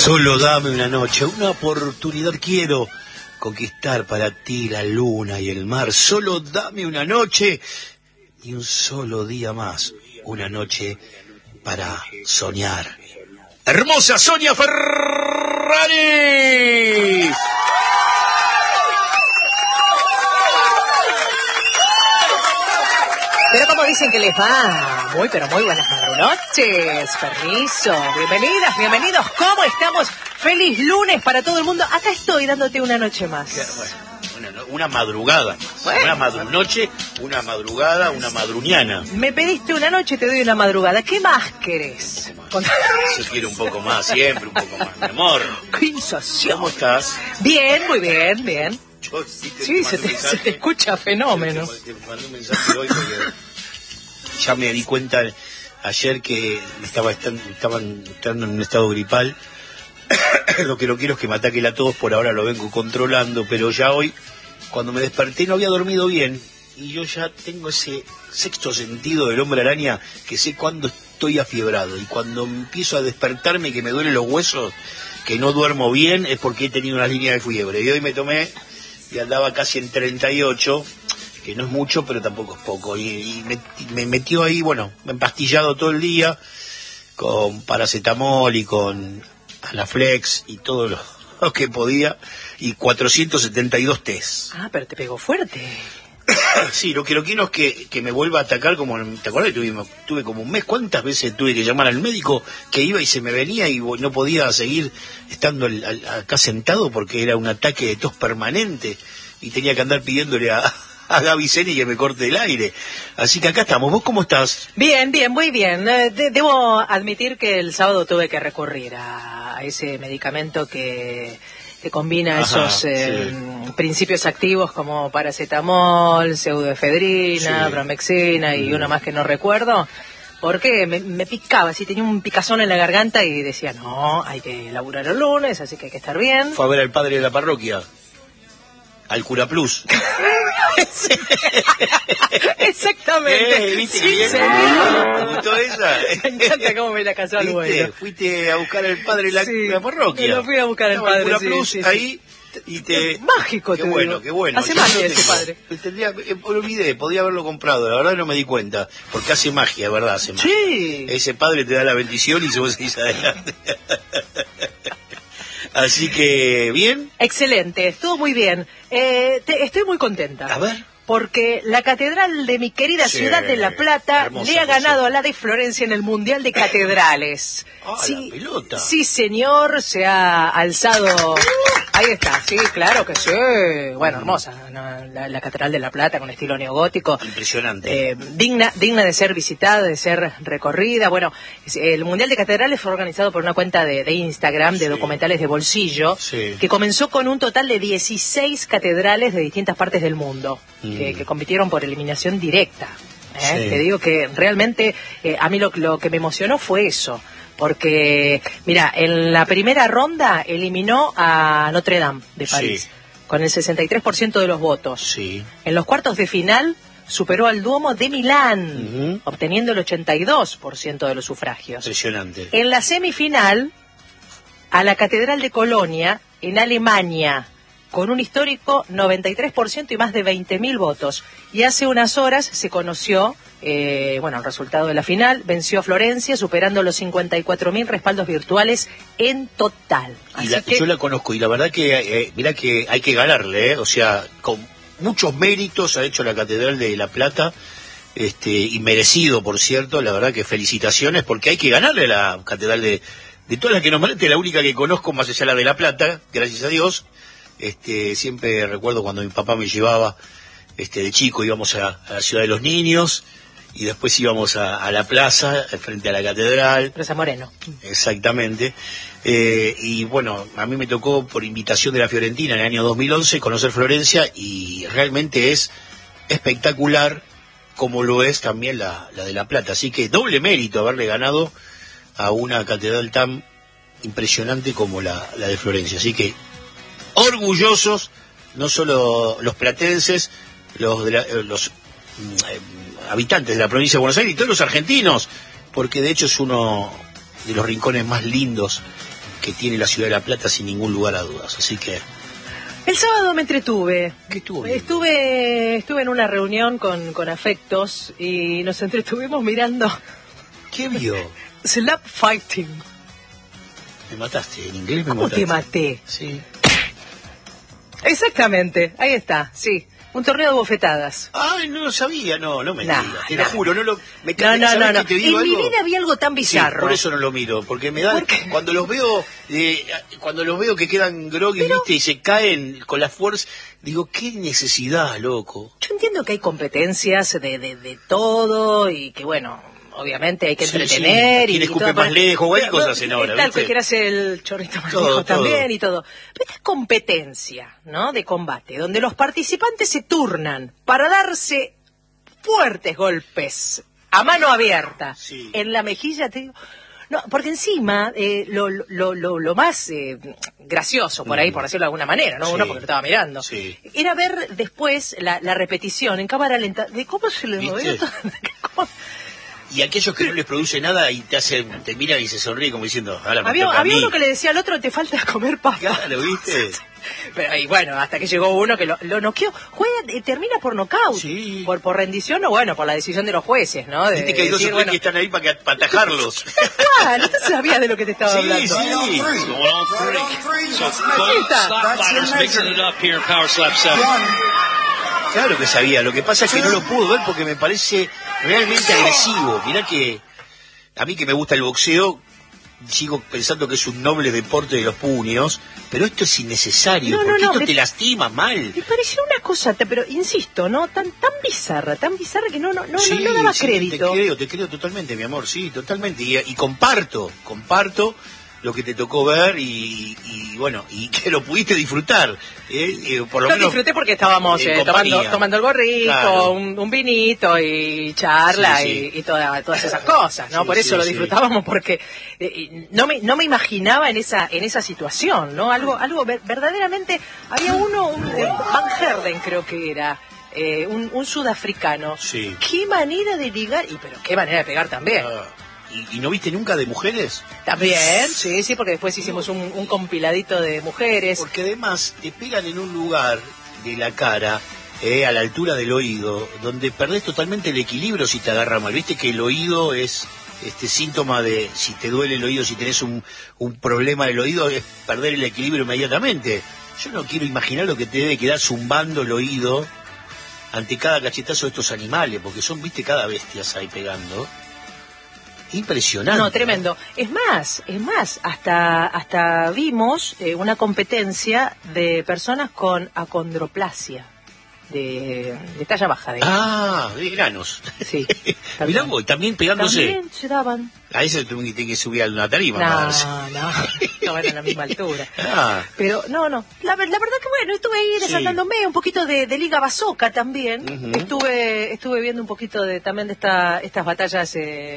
Solo dame una noche, una oportunidad quiero conquistar para ti la luna y el mar. Solo dame una noche y un solo día más, una noche para soñar. ¡Hermosa Sonia Ferrari! Pero como dicen que les va, pero muy buenas noches, permiso, bienvenidas, bienvenidos, ¿cómo estamos? Feliz lunes para todo el mundo, acá estoy dándote una noche más. Bueno, una madrugada más, una madrunoche, una madrugada, una madruñana. Me pediste una noche, te doy una madrugada, ¿qué más querés? Yo quiero un poco más, siempre un poco más, mi amor. ¡Qué insaciable! ¿Cómo estás? Bien, muy bien, bien. Sí, se te escucha fenómeno. Te mandé un mensaje hoy porque ya me di cuenta ayer que estaban entrando en un estado gripal. Lo que no quiero es que me ataquen a todos, por ahora lo vengo controlando, pero ya hoy, cuando me desperté, no había dormido bien. Y yo ya tengo ese sexto sentido del hombre araña, que sé cuándo estoy afiebrado. Y cuando empiezo a despertarme, que me duelen los huesos, que no duermo bien, es porque he tenido una línea de fiebre. Y hoy me tomé y andaba casi en 38, que no es mucho, pero tampoco es poco. Y me metió ahí, empastillado todo el día, con paracetamol y con Anaflex y todo lo que podía, y 472 test. Ah, pero te pegó fuerte. Sí, lo que no quiero es que me vuelva a atacar como... ¿Te acordás que tuve como un mes? ¿Cuántas veces tuve que llamar al médico que iba y se me venía y no podía seguir estando acá sentado porque era un ataque de tos permanente y tenía que andar pidiéndole a Gaby Ceni que me corte el aire? Así que acá estamos. ¿Vos cómo estás? Bien, muy bien. Debo admitir que el sábado tuve que recurrir a ese medicamento que combina esos principios activos como paracetamol, pseudoefedrina, bromexina y uno más que no recuerdo, porque me picaba, así tenía un picazón en la garganta y decía, no, hay que laburar el lunes, así que hay que estar bien. Fue a ver al padre de la parroquia, al cura plus. Exactamente. ¿Viste sí, bien? ¿Te gustó esa? Me encanta cómo me la casó al vuelo. Fuiste a buscar al padre de la parroquia. Lo fui a buscar al padre, el cura plus, sí. ahí. Y mágico, qué bueno, qué bueno. Hace magia ese padre. Olvidé, podía haberlo comprado, la verdad no me di cuenta, porque hace magia, ¿verdad? Hace magia. Sí. Ese padre te da la bendición y se vos seguís adelante. Así que, ¿bien? Excelente, estuvo muy bien. Estoy muy contenta. A ver. Porque la catedral de mi querida ciudad de La Plata le ha ganado a la de Florencia en el Mundial de Catedrales. Sí, la pelota. Sí, señor, se ha alzado... Ahí está, sí, claro que sí. Bueno, hermosa, la Catedral de La Plata con estilo neogótico. Impresionante. Digna de ser visitada, de ser recorrida. Bueno, el Mundial de Catedrales fue organizado por una cuenta de Instagram de documentales de bolsillo, que comenzó con un total de 16 catedrales de distintas partes del mundo, que compitieron por eliminación directa. Te digo que realmente a mí lo que me emocionó fue eso. Porque, mira, en la primera ronda eliminó a Notre Dame de París, con el 63% de los votos. Sí. En los cuartos de final superó al Duomo de Milán, obteniendo el 82% de los sufragios. Impresionante. En la semifinal, a la Catedral de Colonia, en Alemania, con un histórico 93% y más de 20.000 votos. Y hace unas horas se conoció... el resultado de la final, venció a Florencia superando los 54.000 respaldos virtuales en total. Yo la conozco y la verdad que mirá que hay que ganarle, o sea, con muchos méritos ha hecho la Catedral de La Plata, y merecido, por cierto, la verdad que felicitaciones, porque hay que ganarle a la Catedral de todas las que nos merece, la única que conozco más allá de la de La Plata, gracias a Dios. Siempre recuerdo cuando mi papá me llevaba de chico, íbamos a la Ciudad de los Niños y después íbamos a la plaza frente a la catedral. Plaza Moreno. Exactamente. Y bueno, a mí me tocó por invitación de la Fiorentina en el año 2011 conocer Florencia y realmente es espectacular, como lo es también la de La Plata. Así que doble mérito haberle ganado a una catedral tan impresionante como la de Florencia. Así que orgullosos, no solo los platenses, los habitantes de la provincia de Buenos Aires y todos los argentinos, porque de hecho es uno de los rincones más lindos que tiene la ciudad de La Plata sin ningún lugar a dudas. Así que... El sábado me entretuve. ¿Qué estuvo? Estuve en una reunión con afectos y nos entretuvimos mirando... ¿Qué vio? Slap fighting. Me mataste, en inglés me ¿Cómo mataste. te maté? Sí. Exactamente, ahí está, sí. Un torneo de bofetadas. Ay, no lo sabía, no me Nah, digas. Te lo juro, no lo... Me No. Te digo En mi algo? vida había algo tan bizarro. Sí, por eso no lo miro, porque me da... Cuando los veo que quedan groggy, ¿viste? Y se caen con la fuerza, digo, qué necesidad, loco. Yo entiendo que hay competencias de todo y que, bueno, obviamente hay que entretener. Quién escupe más lejos, o hay cosas en ahora, tal, ¿viste? cualquiera hace el chorrito más Todo, lejos también todo. y todo. Pero esta competencia, ¿no?, de combate, donde los participantes se turnan para darse fuertes golpes a mano abierta en la mejilla, te digo... No, porque encima, lo más gracioso, por ahí, por decirlo de alguna manera, ¿no? Uno porque lo estaba mirando, era ver después la repetición en cámara lenta de cómo se le movió todo. Y aquellos que no les produce nada y te miran y se sonríe como diciendo, ahora me había toca a mí. uno que le decía al otro, te falta comer papa. Claro, ¿viste? Pero y bueno, hasta que llegó uno que lo noqueó. Termina por nocaut, por rendición o bueno, por la decisión de los jueces, ¿no? Viste que hay dos o tres que están ahí para atajarlos. Claro, no sabías de lo que te estaba hablando. Sí. Claro que sabía, lo que pasa es que no lo pudo ver porque me parece realmente agresivo. Mirá que a mí que me gusta el boxeo, sigo pensando que es un noble deporte de los puños, pero esto es innecesario, porque esto te lastima mal. Me pareció una cosa, pero insisto, ¿no? Tan bizarra que no daba crédito. Te creo totalmente, mi amor, sí, totalmente. Y comparto lo que te tocó ver y bueno, y que lo pudiste disfrutar. Por lo menos disfruté porque estábamos tomando el gorrito, claro. un vinito y charla y todas esas cosas, ¿no? Por eso lo disfrutábamos, porque no me imaginaba en esa situación, ¿no? Algo verdaderamente... Había uno, Van Herden creo que era, un sudafricano. Sí. Qué manera de ligar, pero qué manera de pegar también. ¿Y no viste nunca de mujeres? También, sí, porque después hicimos un compiladito de mujeres. Porque además te pegan en un lugar de la cara, a la altura del oído, donde perdés totalmente el equilibrio si te agarra mal. Viste que el oído es síntoma de, si te duele el oído, si tenés un problema del oído, es perder el equilibrio inmediatamente. Yo no quiero imaginar lo que te debe quedar zumbando el oído ante cada cachetazo de estos animales, porque son, viste, cada bestias ahí pegando. Impresionante. No, tremendo. Es más, hasta vimos una competencia de personas con acondroplasia, de talla baja. De granos. Sí. Mirá vos, también pegándose. También se daban. A ese tiene que subir a una tarima. No van a la misma altura. Pero no. La verdad que bueno, estuve ahí resaltándome un poquito de Liga Bazooka también. Estuve viendo un poquito también de estas batallas...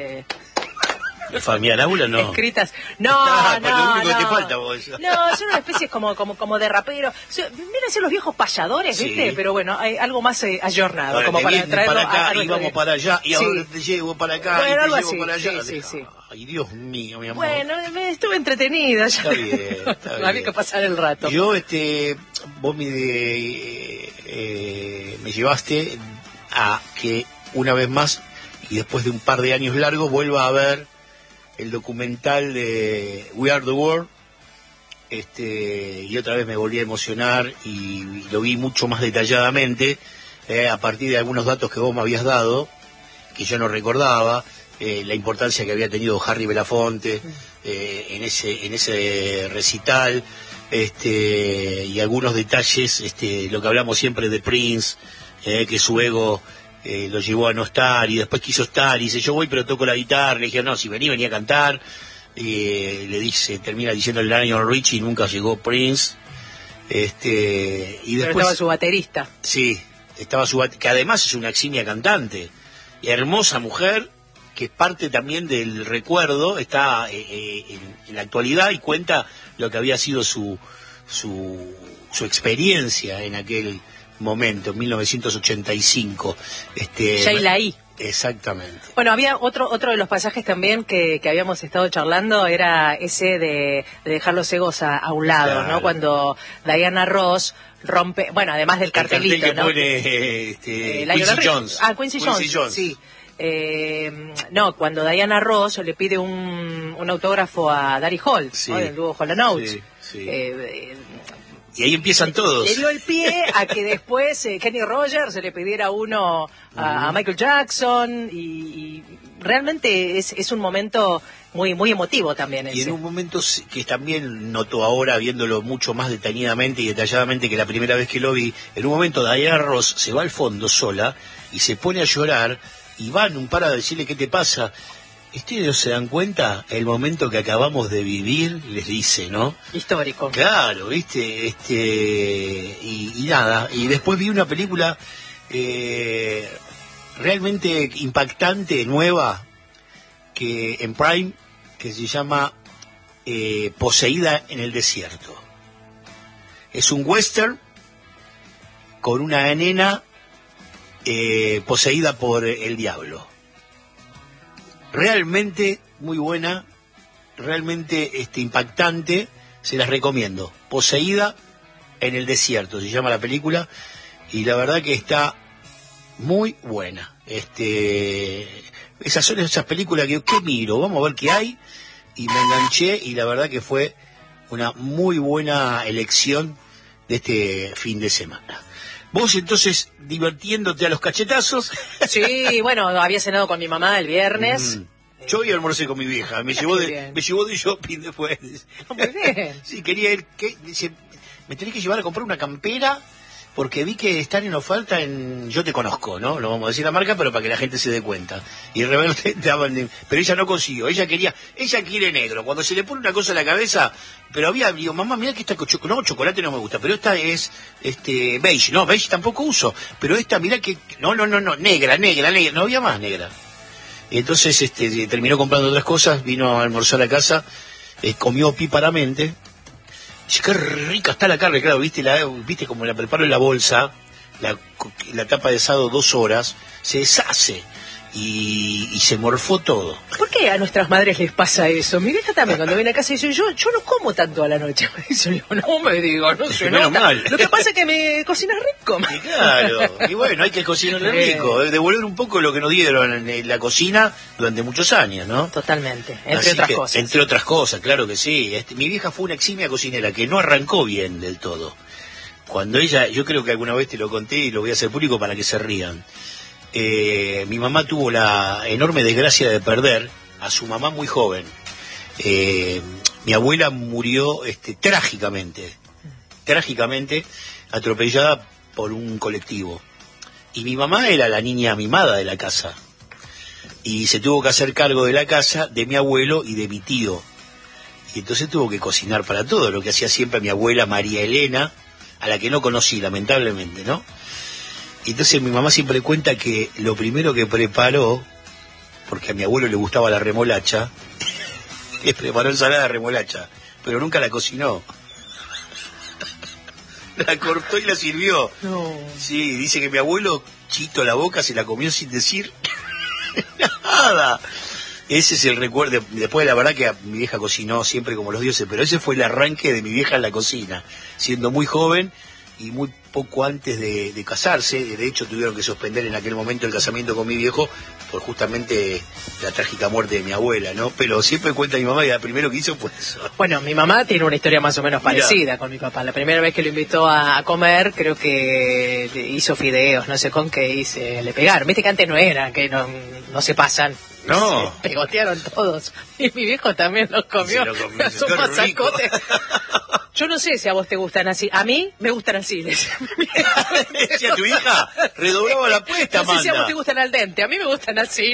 ¿La familia Aula no? Escritas. Lo único que te falta vos. No, son una especie como de rapero. Miren ser los viejos payadores, ¿viste? Pero bueno, hay algo más ayornado. Ahora como para traerlo para acá y vamos para allá. Y ahora te llevo para acá bueno, y te llevo para allá. Sí. Ay, Dios mío, mi amor. Bueno, estuve entretenida. Está bien. Había que pasar el rato. Yo, vos me llevaste a que una vez más, y después de un par de años largos, vuelva a ver el documental de We Are the World, y otra vez me volví a emocionar y lo vi mucho más detalladamente, a partir de algunos datos que vos me habías dado, que yo no recordaba, la importancia que había tenido Harry Belafonte en ese recital, y algunos detalles, lo que hablamos siempre de Prince, que su ego lo llevó a no estar y después quiso estar y dice yo voy pero toco la guitarra, le dije no, si venía a cantar, termina diciendo el Lionel Richie y nunca llegó Prince, y después pero estaba su baterista, que además es una eximia cantante y hermosa mujer, que es parte también del recuerdo, está en la actualidad y cuenta lo que había sido su experiencia en aquel momento, en 1985. Sheila E. Exactamente. Bueno, había otro de los pasajes también que habíamos estado charlando, era ese de dejar los egos a un lado, claro, ¿no? Cuando Diana Ross rompe, bueno, además del cartelito, el cartel que ¿no? pone Quincy Jones. Quincy Jones, sí. No, cuando Diana Ross le pide un autógrafo a Daddy Hall, sí, ¿no? Del dúo Hall & Oates. Sí, sí. Y ahí empiezan todos. Le dio el pie a que después Kenny Rogers se le pidiera uno a Michael Jackson y realmente es un momento muy muy emotivo también. Y en un momento que también noto ahora, viéndolo mucho más detenidamente y detalladamente que la primera vez que lo vi, en un momento Diana Ross se va al fondo sola y se pone a llorar y van un par a decirle ¿qué te pasa? ¿Ustedes se dan cuenta? El momento que acabamos de vivir, les dice, ¿no? Histórico. Claro, ¿viste? Y nada. Y después vi una película realmente impactante, nueva, que en Prime, que se llama Poseída en el desierto. Es un western con una nena poseída por el diablo. Realmente muy buena, realmente impactante, se las recomiendo. Poseída en el desierto, se llama la película, y la verdad que está muy buena. Esas son esas películas que ¿qué miro? Vamos a ver qué hay, y me enganché, y la verdad que fue una muy buena elección de este fin de semana. Vos entonces divirtiéndote a los cachetazos. Sí, bueno, había cenado con mi mamá el viernes. Yo hoy almorcé con mi vieja, me llevó de shopping después. Muy bien. Sí, quería ir, dice, me tenés que llevar a comprar una campera porque vi que están en oferta en Yo Te Conozco, ¿no? No vamos a decir la marca, pero para que la gente se dé cuenta. Y de repente pero ella no consiguió, ella quiere negro. Cuando se le pone una cosa en la cabeza, pero digo, mamá, mira que esta no, chocolate no me gusta, pero esta es beige, no, beige tampoco uso, pero esta, mira que no, negra, no había más negra. Y entonces terminó comprando otras cosas, vino a almorzar a casa, comió píparamente. Dice, qué rica está la carne, claro, viste como la preparo en la bolsa, la tapa de asado 2 horas, se deshace y se morfó todo. ¿Por qué a nuestras madres les pasa eso? Mi vieja también cuando viene a casa dice, yo no como tanto a la noche. Me dice, no me digas, no se nota. Mal. Lo que pasa es que me cocinas rico. Y claro, y bueno, hay que cocinarle rico, devolver un poco lo que nos dieron en la cocina durante muchos años, ¿no? Totalmente, entre otras cosas, claro que sí. Mi vieja fue una eximia cocinera que no arrancó bien del todo. Cuando ella, yo creo que alguna vez te lo conté y lo voy a hacer público para que se rían. Mi mamá tuvo la enorme desgracia de perder a su mamá muy joven. Mi abuela murió trágicamente atropellada por un colectivo, y mi mamá era la niña mimada de la casa y se tuvo que hacer cargo de la casa, de mi abuelo y de mi tío, y entonces tuvo que cocinar para todo, lo que hacía siempre mi abuela María Elena, a la que no conocí lamentablemente, ¿no? Entonces mi mamá siempre cuenta que lo primero que preparó, porque a mi abuelo le gustaba la remolacha, le preparó ensalada de remolacha, pero nunca la cocinó. La cortó y la sirvió. No. Sí, dice que mi abuelo, chito la boca, se la comió sin decir nada. Ese es el recuerdo. Después, la verdad que mi vieja cocinó siempre como los dioses, pero ese fue el arranque de mi vieja en la cocina, siendo muy joven y muy poco antes de casarse. De hecho, tuvieron que suspender en aquel momento el casamiento con mi viejo por justamente la trágica muerte de mi abuela, ¿no? Pero siempre cuenta mi mamá que lo primero que hizo fue eso. Bueno, mi mamá tiene una historia más o menos parecida con mi papá. La primera vez que lo invitó a comer, creo que hizo fideos, no sé con qué le pegaron. Viste que antes no era, que no se pasan. No. Se pegotearon todos. Y mi viejo también los comió. Son masacotes. Yo no sé si a vos te gustan así. A mí me gustan así. Decía tu hija, redoblaba la apuesta, Amanda. No sé si a vos te gustan al dente. A mí me gustan así.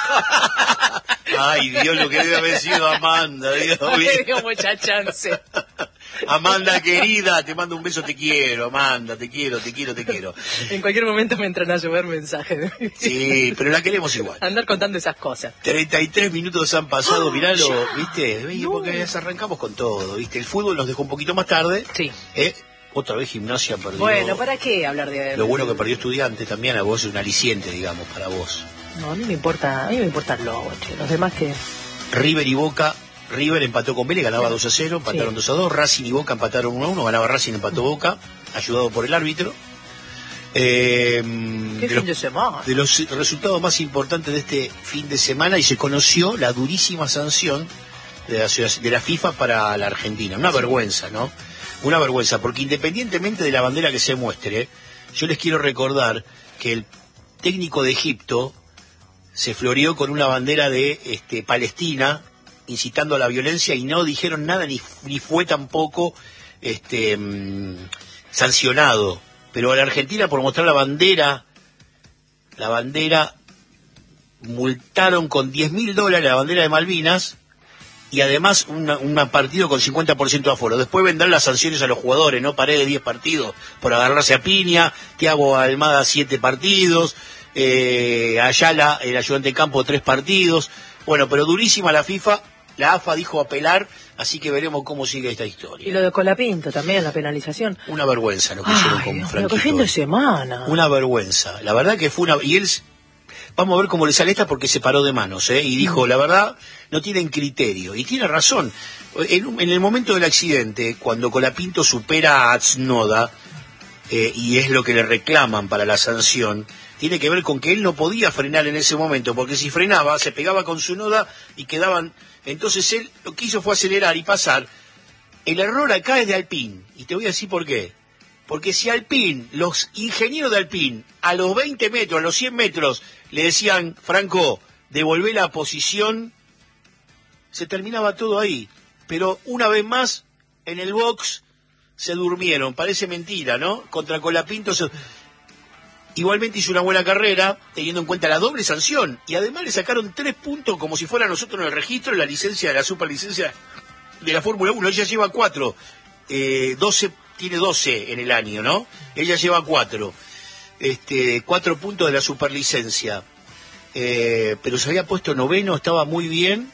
Ay, Dios, lo que debe haber sido Amanda. Dios no le dio mucha chance. Amanda, querida, te mando un beso, te quiero, Amanda, te quiero. En cualquier momento me entran a llover mensajes. Sí, pero la queremos igual. Andar contando esas cosas. 33 minutos han pasado, miralo, ¿viste? Porque arrancamos con todo, ¿viste? El fútbol nos dejó un poquito más tarde. Sí. Otra vez Gimnasia perdió. Bueno, ¿para qué hablar de...? Lo bueno que perdió Estudiantes también, a vos es un aliciente, digamos, para vos. No, a mí me importa el logo, che. Los demás que... River y Boca. River empató con Vélez, ganaba 2-0, empataron 2-2. Racing y Boca empataron 1-1, ganaba Racing, empató Boca, ayudado por el árbitro. ¿Qué fin de semana? De los resultados más importantes de este fin de semana, y se conoció la durísima sanción de la FIFA para la Argentina. Una vergüenza, ¿no? Una vergüenza, porque independientemente de la bandera que se muestre, yo les quiero recordar que el técnico de Egipto se floreó con una bandera de Palestina, incitando a la violencia, y no dijeron nada, ni fue tampoco sancionado. Pero a la Argentina, por mostrar la bandera multaron con $10.000 la bandera de Malvinas, y además un partido con 50% de aforo. Después vendrán las sanciones a los jugadores, ¿no? Paredes 10 partidos por agarrarse a piña, Thiago Almada 7 partidos, Ayala, el ayudante de campo, 3 partidos. Bueno, pero durísima la FIFA. La AFA dijo apelar, así que veremos cómo sigue esta historia. Y lo de Colapinto también, la penalización. Una vergüenza lo que hicieron con Franquito. ¡Qué fin de semana! Una vergüenza. La verdad que fue una... Y él... Vamos a ver cómo le sale esta, porque se paró de manos, y dijo, la verdad, no tienen criterio. Y tiene razón. En el momento del accidente, cuando Colapinto supera a Tsunoda, y es lo que le reclaman para la sanción, tiene que ver con que él no podía frenar en ese momento, porque si frenaba, se pegaba con Tsunoda y quedaban... Entonces él lo que hizo fue acelerar y pasar. El error acá es de Alpine, y te voy a decir por qué. Porque si Alpine, los ingenieros de Alpine, a los 20 metros, a los 100 metros, le decían, Franco, devolvé la posición, se terminaba todo ahí. Pero una vez más, en el box, se durmieron. Parece mentira, ¿no? Contra Colapinto igualmente hizo una buena carrera, teniendo en cuenta la doble sanción. Y además le sacaron 3 puntos, como si fuera nosotros en el registro, en la licencia, de la superlicencia de la Fórmula 1. Ella lleva 4. 12, tiene 12 en el año, ¿no? Ella lleva 4. 4 puntos de la superlicencia. Pero se había puesto noveno, estaba muy bien.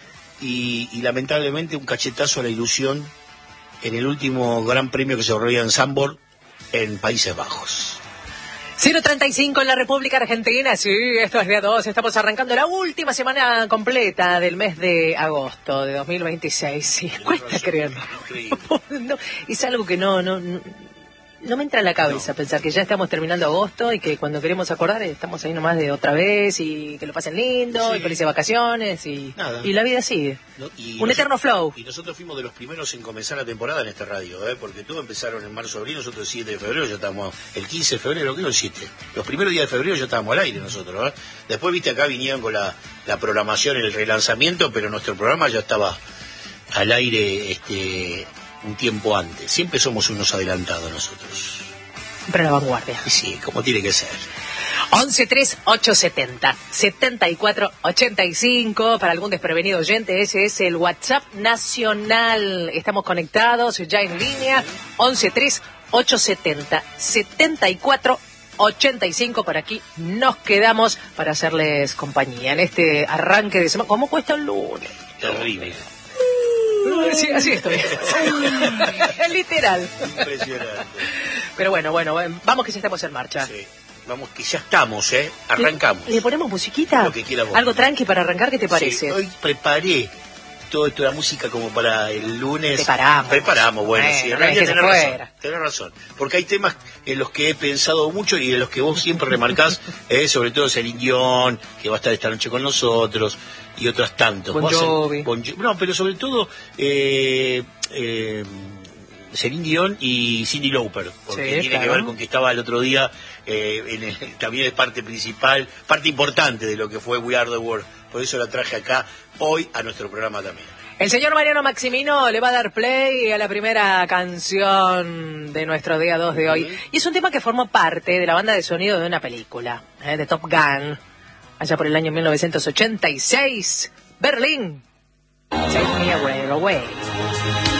Y lamentablemente un cachetazo a la ilusión en el último gran premio que se corría en Zandvoort, en Países Bajos. 0:35 en la República Argentina. Sí, esto es día 2. Estamos arrancando la última semana completa del mes de agosto de 2026. Sí, cuesta creerlo. No, es algo que no me entra en la cabeza pensar que ya estamos terminando agosto y que cuando queremos acordar estamos ahí nomás de otra vez, y que lo pasen lindo, y felices vacaciones, y la vida sigue. Un eterno flow. Y nosotros fuimos de los primeros en comenzar la temporada en esta radio, porque todos empezaron en marzo, abril, nosotros el 7 de febrero ya estábamos, el 15 de febrero, creo el 7. Los primeros días de febrero ya estábamos al aire nosotros, Después, viste, acá vinieron con la programación, el relanzamiento, pero nuestro programa ya estaba al aire un tiempo antes. Siempre somos unos adelantados nosotros. Siempre a la vanguardia. Sí, como tiene que ser. 113870-7485. Para algún desprevenido oyente, ese es el WhatsApp nacional. Estamos conectados ya en línea. 113870-7485. Por aquí nos quedamos para hacerles compañía en este arranque de semana. ¿Cómo cuesta el lunes? Terrible. Sí, así estoy. Literal. Impresionante. Pero bueno, vamos que ya estamos en marcha. Sí, vamos que ya estamos, arrancamos. ¿Le ponemos musiquita? Lo que quiera vos. Algo tranqui para arrancar, ¿qué te parece? Sí, hoy preparé todo esto, la música como para el lunes. Preparamos, bueno, sí, en realidad tenés razón. Porque hay temas en los que he pensado mucho y en los que vos siempre remarcás, sobre todo Celine Dion, que va a estar esta noche con nosotros, y otros tantos. Bon Jovi. No, pero sobre todo Celine Dion y Cyndi Lauper, porque tiene que ver con que estaba el otro día, también es parte principal, parte importante de lo que fue We Are The World. Por eso la traje acá hoy a nuestro programa también. El señor Mariano Maximino le va a dar play a la primera canción de nuestro día 2 de hoy. Y es un tema que formó parte de la banda de sonido de una película, de Top Gun, allá por el año 1986. Berlín. Take me away.